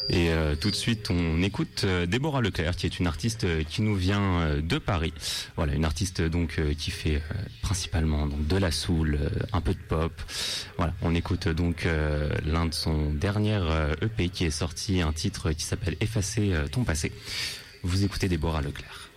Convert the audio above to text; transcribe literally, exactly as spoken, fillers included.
Et euh, tout de suite, on écoute euh, Déborah Leclerc, qui est une artiste euh, qui nous vient euh, de Paris. Voilà, une artiste donc euh, qui fait euh, principalement donc de la soul, euh, un peu de pop. Voilà, on écoute donc euh, l'un de son dernier euh, E P qui est sorti, un titre qui s'appelle Effacer euh, ton passé. Vous écoutez Déborah Leclerc.